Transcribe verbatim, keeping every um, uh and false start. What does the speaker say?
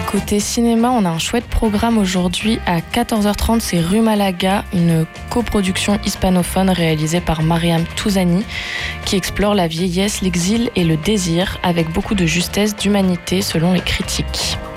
Côté cinéma, on a un chouette programme aujourd'hui à quatorze heures trente, c'est Rue Malaga, une coproduction hispanophone réalisée par Mariam Touzani qui explore la vieillesse, l'exil et le désir avec beaucoup de justesse, d'humanité selon les critiques.